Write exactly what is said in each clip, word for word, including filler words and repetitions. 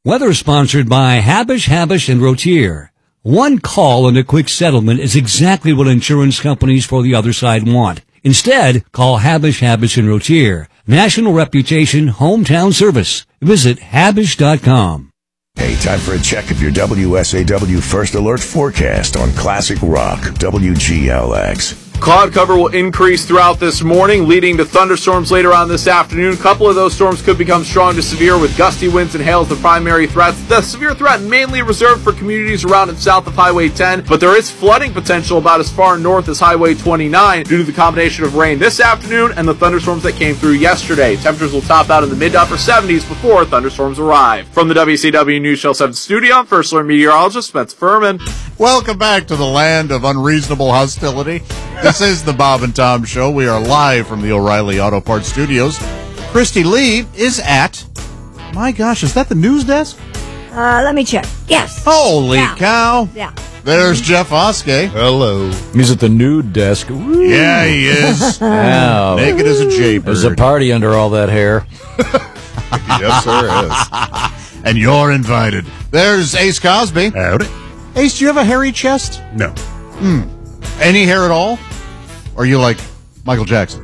Weather sponsored by Habish, Habish, and Rotier. One call and a quick settlement is exactly what insurance companies for the other side want. Instead, call Habish, Habish, and Rotier. National reputation, hometown service. Visit habish dot com. Hey, time for a check of your W S A W First Alert forecast on Classic Rock, W G L X. Cloud cover will increase throughout this morning, leading to thunderstorms later on this afternoon. A couple of those storms could become strong to severe, with gusty winds and hail as the primary threats. The severe threat mainly reserved for communities around and south of Highway ten, but there is flooding potential about as far north as Highway twenty-nine due to the combination of rain this afternoon and the thunderstorms that came through yesterday. Temperatures will top out in the mid to upper seventies before thunderstorms arrive. From the W C W News Channel seven studio, I'm First Alert meteorologist Spencer Furman. Welcome back to the land of unreasonable hostility. This is the Bob and Tom Show. We are live from the O'Reilly Auto Parts Studios. Christy Lee is at, my gosh, is that the news desk? Uh, let me check. Yes. Holy yeah. cow. Yeah. There's Jeff Oskey. Hello. He's at the nude desk. Woo. Yeah, he is. Wow. Naked as a jaybird. There's a party under all that hair. Yes, there is. And you're invited. There's Ace Cosby. Howdy. Ace, do you have a hairy chest? No. Hmm. Any hair at all? Or are you like Michael Jackson?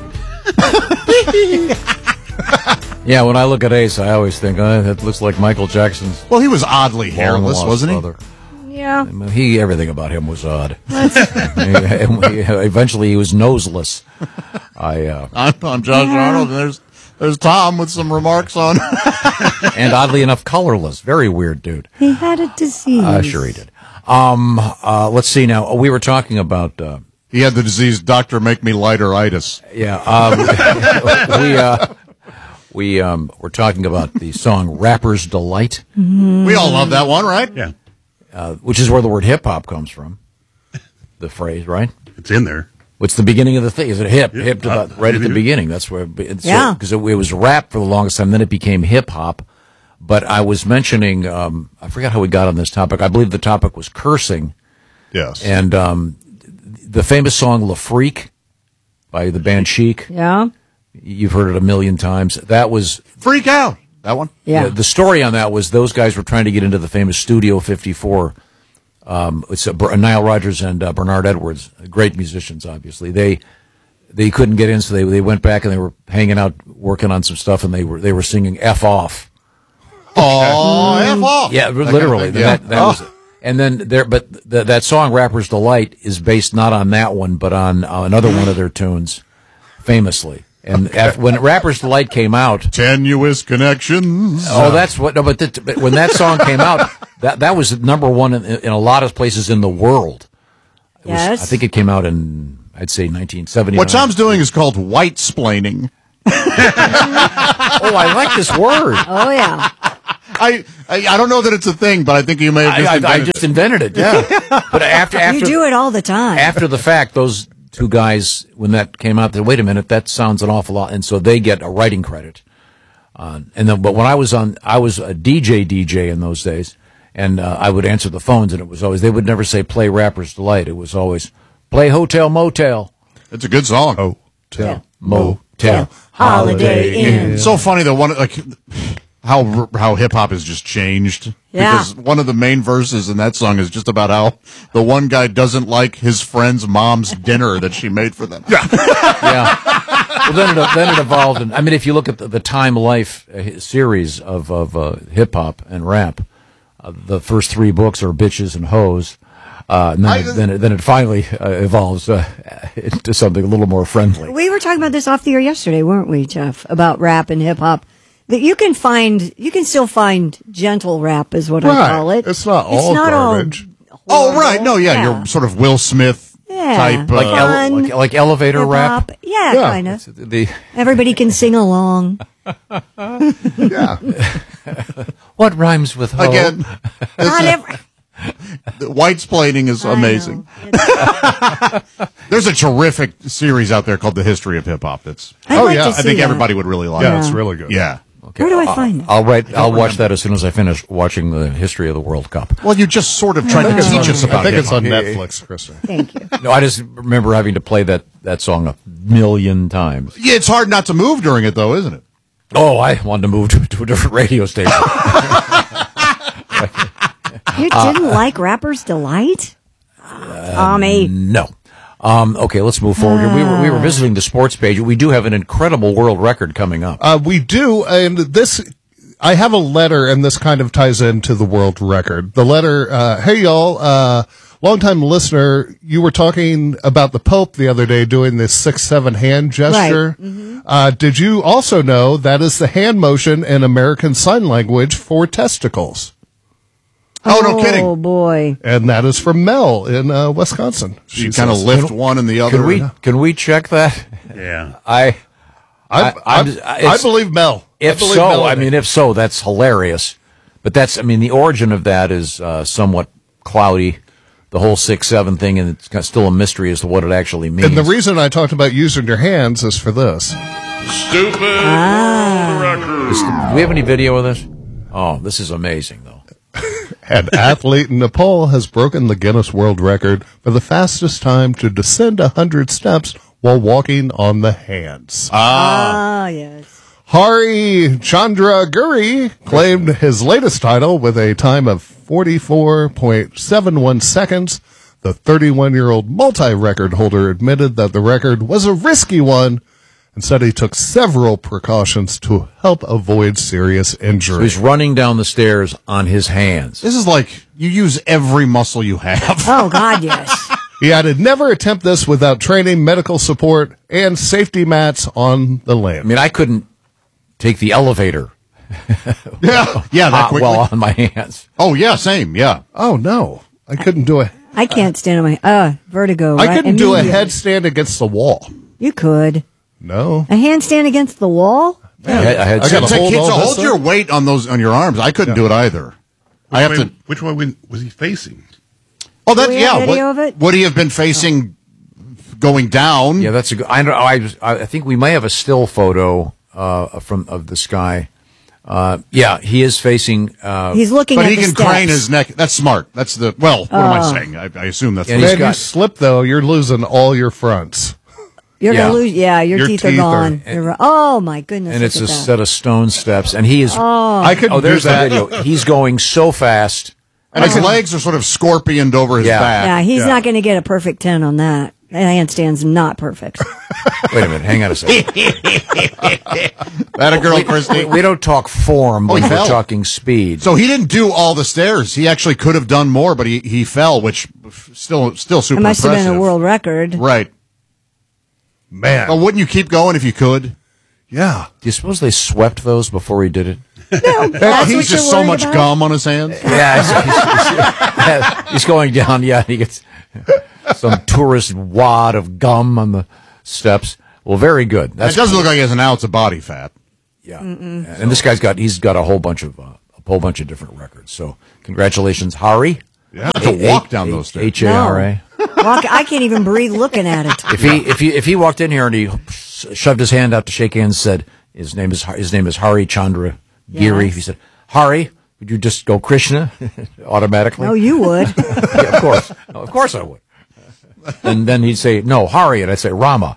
Yeah, when I look at Ace, I always think, oh, that looks like Michael Jackson's. Well, he was oddly hairless, long-lost wasn't he? brother. Yeah. I mean, he, everything about him was odd. Eventually, he was noseless. I, uh, I'm, I'm Josh Yeah. Arnold, and there's there's Tom with some remarks on. and oddly enough, colorless. Very weird dude. He had a disease. Uh, sure he did. Um, uh, let's see now. We were talking about. Uh, He had the disease, Doctor Make Me Lighter-itis. Yeah, um, we uh, we um, we're talking about the song "Rapper's Delight." Mm-hmm. We all love that one, right? Yeah. Uh, which is where the word hip hop comes from. The phrase, right? It's in there. What's the beginning of the thing? Is it hip? Yeah, hip to uh, the, right at the yeah. beginning. That's where it's Yeah. because it, it was rap for the longest time. Then it became hip hop. But I was mentioning, um, I forgot how we got on this topic. I believe the topic was cursing. Yes. And um, the famous song "La Freak" by the band Chic. Yeah. You've heard it a million times. That was Freak Out. That one? Yeah. The, the story on that was those guys were trying to get into the famous Studio fifty-four. Um, it's uh, Nile Rodgers and uh, Bernard Edwards, great musicians, obviously. They they couldn't get in, so they they went back and they were hanging out, working on some stuff, and they were they were singing "F off." Oh, F off. Yeah, That kind of literally. thing, yeah. That, that Oh. was, and then there, but th- that song "Rapper's Delight" is based not on that one, but on uh, another one of their tunes, famously. And Okay. af- when "Rapper's Delight" came out, Tenuous connections. oh, that's what. No, but, th- but when that song came out, that that was number one in, in a lot of places in the world. It was, Yes. I think it came out in, I'd say, nineteen seventy. What Tom's doing is called white-splaining. Oh, I like this word. Oh, yeah. I, I I don't know that it's a thing, but I think you may have just I, I, I invented just it. invented it. Yeah, but after after You do it all the time. after the fact, those two guys, when that came out, they wait a minute, that sounds an awful lot, and so they get a writing credit. Uh, and then, but when I was on, I was a D J D J in those days, and uh, I would answer the phones, and it was always they would never say "Play Rapper's Delight." It was always "Play Hotel Motel." It's a good song. Hotel Yeah. Motel Holiday Inn. It's so funny that one like how how hip hop has just changed. Yeah. Because one of the main verses in that song is just about how the one guy doesn't like his friend's mom's dinner that she made for them. Yeah. Yeah. Well, then it, then it evolved. And, I mean, if you look at the, the Time Life uh, series of, of uh, hip hop and rap, uh, the first three books are Bitches and Hoes. Uh, and then, I- it, then, it, then it finally uh, evolves uh, into something a little more friendly. We were talking about this off the air yesterday, weren't we, Jeff? About rap and hip hop. That you can find, you can still find gentle rap, is what I Right. call it. It's not all garbage. all Oh right, no, yeah, Yeah. you're sort of Will Smith Yeah. type. Like, uh, ele- Fun, like, like elevator hip-hop. rap. Yeah, Yeah. kind of. The, Everybody can sing along. Yeah. what rhymes with hoe? again. Not every. The white-splaining is I amazing. know. It's- There's a terrific series out there called The History of Hip Hop. That's I'd Oh, like yeah. to I I see think that. everybody would really like. Yeah, it. it's really good. Yeah. Okay. Where do I I'll- find it? I'll write. I'll watch that as soon as I finish watching the history of the World Cup. Well, you just sort of tried to It's teach on- us about I think it's hip-hop. on Netflix, Kristen. Thank you. No, I just remember having to play that, that song a million times. Yeah, it's hard not to move during it, though, isn't it? Oh, I wanted to move to, to a different radio station. You didn't like Rapper's Delight? Tommy. No. Um, okay, let's move forward here. We were, we were visiting the sports page. We do have an incredible world record coming up. Uh, we do, and this, I have a letter, and this kind of ties into the world record. The letter, uh, hey y'all, uh, longtime listener, you were talking about the Pope the other day doing this six, seven hand gesture. Right. Mm-hmm. Uh, did you also know that is the hand motion in American Sign Language for testicles? Oh, no kidding. Oh, boy. And that is from Mel in uh, Wisconsin. She kind of lift one and the other. Can we can we check that? Yeah. I I, I- I, I'm- I, it's- believe Mel. if I believe so, Mel I in mean, it. if so, that's hilarious. But that's, I mean, the origin of that is uh, somewhat cloudy. The whole six seven thing, and it's got- still a mystery as to what it actually means. And the reason I talked about using your hands is for this. Stupid world record. Is- do we have any video of this? Oh, this is amazing, though. An athlete in Nepal has broken the Guinness World Record for the fastest time to descend one hundred steps while walking on the hands. Ah, yes. Hari Chandra Guri claimed his latest title with a time of forty-four point seven one seconds. The thirty-one-year-old multi-record holder admitted that the record was a risky one and said he took several precautions to help avoid serious injury. He's running down the stairs on his hands. This is like you use every muscle you have. Oh, God, yes. He added, never attempt this without training, medical support, and safety mats on the I land. mean, I couldn't take the elevator Yeah, yeah, that uh, quickly. well on my hands. Oh, yeah, same, yeah. Oh, no. I couldn't do a, I can't stand on my, uh, vertigo. I right? couldn't do a Immediately. headstand against the wall. You could. No. A handstand against the wall? I had, I had I To, gotta to, hold to all this hold up. your weight on those on your arms, I couldn't do it either. I have Which way, to. which way was he facing? Oh, that Do we yeah. have video What, of it? would he have been facing going down? Yeah, that's a good. I, don't- I, I think we may have a still photo uh, from of this guy. Uh, yeah, he is facing. Uh, He's looking But at he the can steps. crane his neck. That's smart. That's the well. What am I saying? I, I assume that's. Yeah, what he's Man, got- you slip, though, you're losing all your fronts. You're Yeah. gonna lose. Yeah, your, Your teeth, teeth are are- gone. You're- oh my goodness! and it's a look at that. set of stone steps, and he is. Oh, I couldn't there's do the that. video. He's going so fast. and his legs are sort of scorpioned over his Yeah. back. Yeah, he's Yeah. not going to get a perfect ten on that. That handstand's not perfect. Wait a minute, hang on a second. That a girl, Christy. We, we don't talk form Oh, when he we're fell. talking speed. So he didn't do all the stairs. He actually could have done more, but he, he fell, which still still super It must have impressive. been a world record. Right. Man. But wouldn't you keep going if you could? Yeah. Do you suppose they swept those before he did it? That's He's what just you're so worried much about? gum on his hands. Yeah, he's, he's- yeah, he's going down. Yeah, he gets some tourist wad of gum on the steps. Well, very good. It doesn't look like he has an ounce of body fat. Yeah, and this guy's got he's got a whole bunch of uh, a whole bunch of different records. So congratulations, Hari. Yeah, to walk down those stairs. H A R A. Walk, I can't even breathe looking at it. If he if he if he walked in here and he shoved his hand out to shake hands, and said his name is his name is Hari Chandra Giri. Yes. He said, "Hari, would you just go Krishna automatically?" Oh, you would. Yeah, of course, no, of course I would. And then he'd say, "No, Hari," and I'd say, "Rama."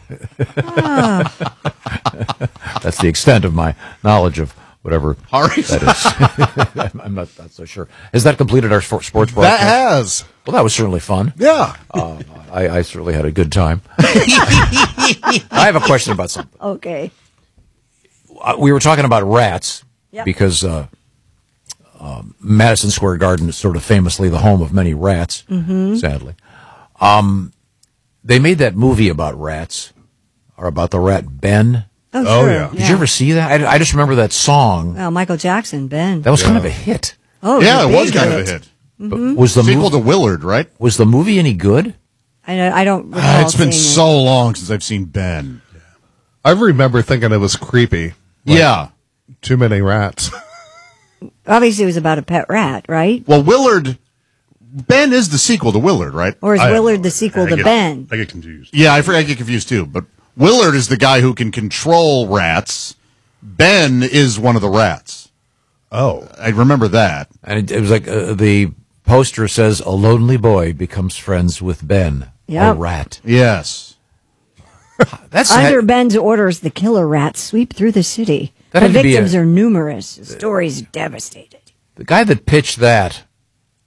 That's the extent of my knowledge of whatever Hari. that is. I'm- I'm not, not so sure. Has that completed our sport, sports That broadcast? has. Well, that was certainly fun. Yeah. Uh, I, I certainly had a good time. I have a question about something. Okay. Uh, we were talking about rats Yep. because uh, um, Madison Square Garden is sort of famously the home of many rats, sadly. Um, they made that movie about rats, or about the rat Ben. Oh, Oh, sure. yeah. Did you ever see that? I, I just remember that song. Well, Michael Jackson, Ben. That was kind of a hit. Oh, Yeah, a it was big kind of a hit. But was the Sequel movie to Willard, right? was the movie any good? I, I don't recall Ah, it's been seeing so long since I've seen Ben. I remember thinking it was creepy. Yeah. Too many rats. it. Obviously, it was about a pet rat, right? Well, Willard, Ben is the sequel to Willard, right? Or is I don't Willard know. the sequel I to get, Ben? I get confused. Yeah, I, forget- I get confused too. But Willard is the guy who can control rats. Ben is one of the rats. Oh. I remember that. And it, it was like uh, the poster says, "A lonely boy becomes friends with Ben, Yep. a rat." Yes. That's Under that, Ben's orders, the killer rats sweep through the city. That The had to be victims a- are numerous. The story's devastated. the guy that pitched that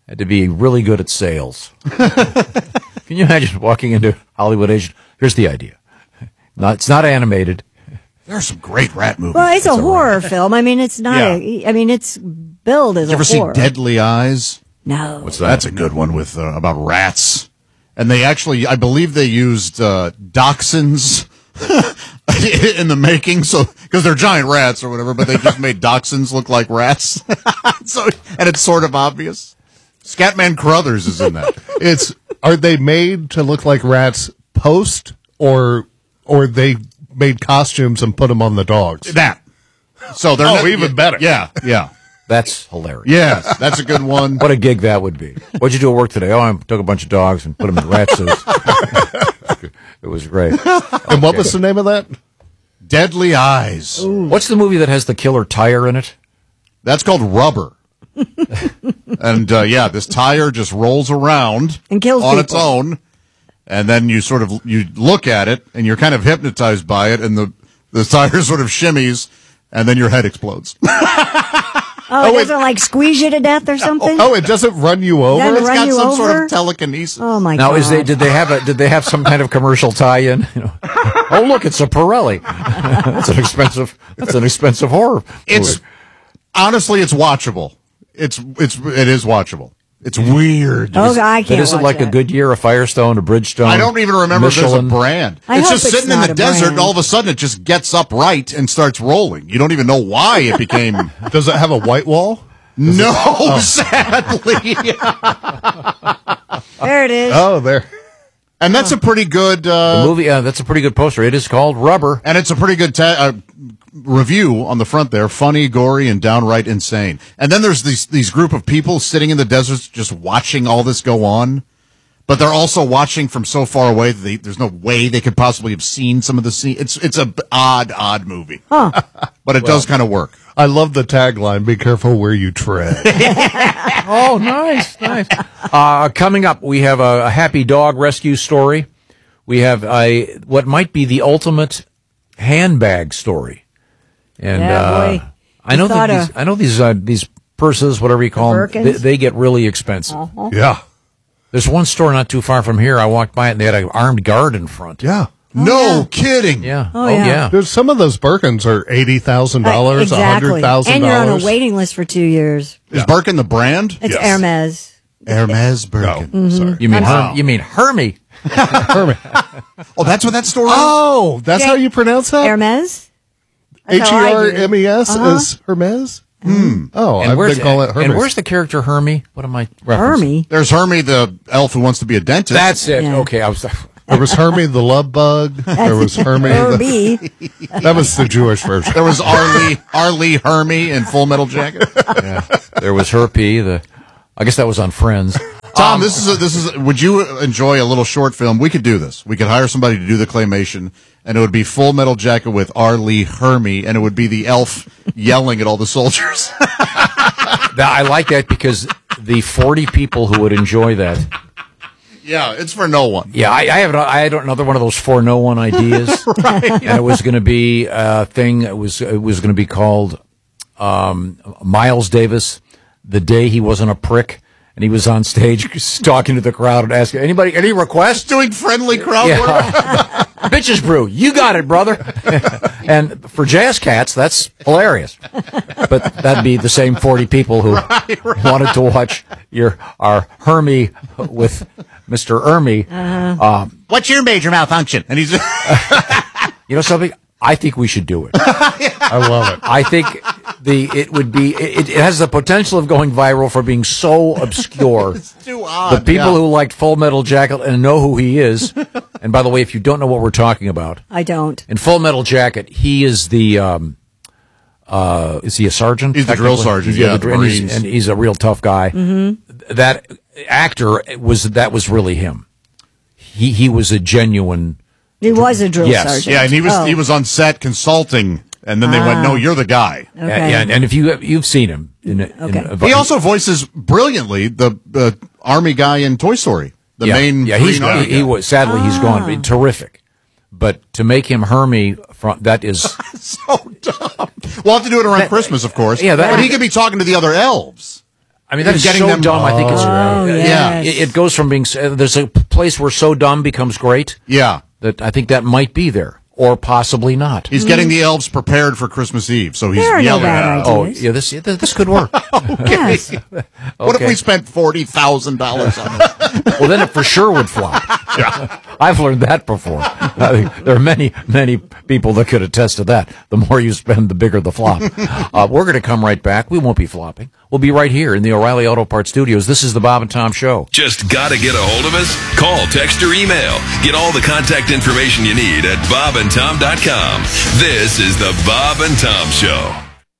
had to be really good at sales. Can you imagine walking into Hollywood agent? Here's the idea. Not, it's not animated. There are some great rat movies. Well, it's a horror film. I mean, it's not. Yeah. A, I mean, it's billed as Did you a ever horror. see Deadly Eyes? No. What's that? That's a good one with uh, about rats. And they actually, I believe they used uh, dachshunds in the making, so because they're giant rats or whatever, but they just made dachshunds look like rats. So, and it's sort of obvious. Scatman Crothers is in that. It's are they made to look like rats post or or they made costumes and put them on the dogs? That. So they're Oh, not, even better. Yeah, yeah. That's hilarious. Yes, that's a good one. What a gig that would be. What'd you do at work today? Oh, I took a bunch of dogs and put them in rat suits. It was great. And what was the name of that? Deadly Eyes. What's the movie that has the killer tire in it? That's called Rubber. And uh, yeah, this tire just rolls around And kills on people. its own, and then you sort of you look at it and you're kind of hypnotized by it, and the the tire sort of shimmies, and then your head explodes. Oh, it doesn't like squeeze you to death or something? Oh, it doesn't run you over? Doesn't It's run got you some sort over? of telekinesis. Oh my Now, god! is they did they have a did they have some kind of commercial tie-in? You know, oh look, it's a Pirelli. That's an expensive. That's an expensive horror. It's movie. honestly, it's watchable. It's it's it is watchable. It's weird. Oh, I But can't. is it watch like that. a Goodyear, a Firestone, a Bridgestone? I don't even remember if Michelin? there's a brand. I it's hope just it's sitting in not the a desert, brand. and all of a sudden it just gets upright and starts rolling. You don't even know why it became. Does it have a white wall? No, sadly. There it is. Oh, there. And that's a pretty good The uh, movie. Uh, that's a pretty good poster. It is called Rubber. and it's a pretty good ta- uh, review on the front there. Funny, gory, and downright insane. And then there's these these group of people sitting in the desert just watching all this go on, but they're also watching from so far away that they, there's no way they could possibly have seen some of the scene. It's it's a b- odd odd movie, Huh. but it does kind of work. I love the tagline, be careful where you tread. Oh, nice, nice. Uh, coming up, we have a, a happy dog rescue story. We have a what might be the ultimate handbag story. And Yeah, uh, boy. I know You that thought these, I know these uh, these purses, whatever you call them, they, Birkins? they get really expensive. Uh-huh. Yeah. There's one store not too far from here. I walked by it and they had an armed guard in front. Yeah. No kidding. Yeah. Oh, yeah. There's some of those Birkins are eighty thousand dollars, Uh, exactly. one hundred thousand And you're on dollars. a waiting list for two years. Is Birkin the brand? It's Yes. Hermes. Hermes Birkin. No, sorry. You mean Wow. Herm, you mean Hermie? Oh, that's what that store is? Oh, that's Jay- how you pronounce that? Hermes? H That's E how I R do. M E S Uh-huh. is Hermes? Hmm. Oh, And I've where's been calling it Hermes. and where's the character Hermie? What am I referencing? Hermie? There's Hermie, the elf who wants to be a dentist. That's it. Yeah. Okay, I was. There was Hermie the love bug. There was Hermie. The, Herbie. that was the Jewish version. There was Arlie, Arlie Hermie in Full Metal Jacket. Yeah. There was Herpy. The I guess that was on Friends. Tom, this is a, this is. A, would you enjoy a little short film? We could do this. We could hire somebody to do the claymation, and it would be Full Metal Jacket with Arlie Hermie, and it would be the elf yelling at all the soldiers. That- I like that because the forty people who would enjoy that. Yeah, it's for no one. Yeah, I, I have. I had another one of those for no one ideas, right. And it was going to be a thing. It was it was going to be called um, Miles Davis, the day he wasn't a prick, and he was on stage talking to the crowd and asking anybody any requests. Doing friendly crowd work. Yeah. Bitches brew, you got it, brother. And for jazz cats, that's hilarious. But that'd be the same forty people who Right, right. wanted to watch your our Hermie with Mister Ermie. Um, What's your major malfunction? And he's you know something? I think we should do it. I love it. I think the it would be it, it has the potential of going viral for being so obscure. It's too odd. The people yeah. who liked Full Metal Jacket and know who he is. And by the way, if you don't know what we're talking about, I don't. in Full Metal Jacket, he is the um, uh, is he a sergeant? He's the drill technically? sergeant, He's- yeah, the- the and, he's, Marines. and he's a real tough guy. Mm-hmm. That actor was that was really him. He he was a genuine. He was a drill Yes. sergeant. Yeah, and he was Oh. he was on set consulting, and then they went, "No, you're the guy." Okay. Yeah, and, and if you you've seen him, in, in, Okay. in, He also voices brilliantly the uh, army guy in Toy Story, the yeah, main. yeah, he's Green Army he, he guy. was sadly he's gone. But terrific, but to make him Hermie from that is so dumb. We'll have to do it around Christmas, of course. yeah, that- but he could be talking to the other elves. I mean, that is Getting so them- dumb. I think it's Oh, uh, yes. It, it goes from being uh, there's a place where so dumb becomes great. Yeah. That I think that might be there, or possibly not. He's getting the elves prepared for Christmas Eve, so he's There are no yelling bad at them. Oh, ideas. yeah, this yeah, this could work. Yes. What if Okay. we spent forty thousand dollars on it? Well, then it for sure would flop. I've learned that before. I mean, there are many, many people that could attest to that. The more you spend, the bigger the flop. Uh, we're going to come right back. We won't be flopping. We'll be right here in the O'Reilly Auto Parts studios. This is the Bob and Tom Show. Just gotta get a hold of us? Call, text, or email. Get all the contact information you need at bob and tom dot com. This is the Bob and Tom Show.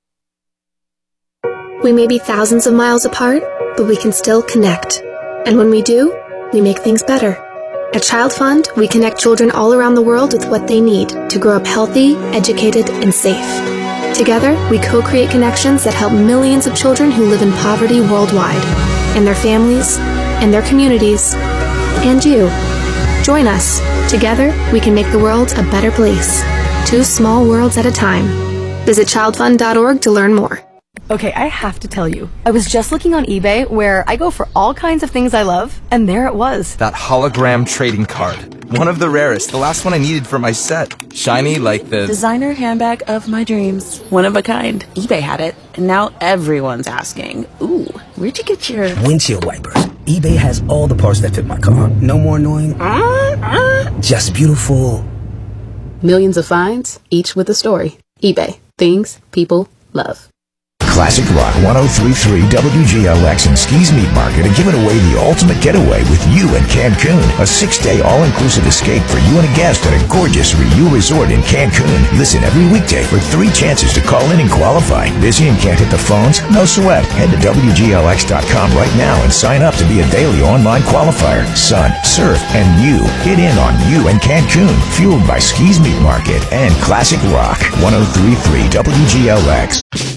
We may be thousands of miles apart, but we can still connect. And when we do, we make things better. At Child Fund, we connect children all around the world with what they need to grow up healthy, educated, and safe. Together, we co-create connections that help millions of children who live in poverty worldwide, and their families, and their communities, and you. Join us. Together, we can make the world a better place. Two small worlds at a time. Visit child fund dot org to learn more. Okay, I have to tell you, I was just looking on eBay where I go for all kinds of things I love, and there it was. That hologram trading card. One of the rarest. The last one I needed for my set. Shiny like the... Designer handbag of my dreams. One of a kind. eBay had it, and now everyone's asking, ooh, where'd you get your... Windshield wipers. eBay has all the parts that fit my car. No more annoying. Uh, uh. Just beautiful. Millions of finds, each with a story. eBay. Things people love. Classic Rock one oh three point three W G L X and Ski's Meat Market are giving away the ultimate getaway with you in Cancun. A six-day all-inclusive escape for you and a guest at a gorgeous Riu resort in Cancun. Listen every weekday for three chances to call in and qualify. Busy and can't hit the phones? No sweat. Head to W G L X dot com right now and sign up to be a daily online qualifier. Sun, surf, and you. Get in on you in Cancun. Fueled by Ski's Meat Market and Classic Rock one oh three point three W G L X.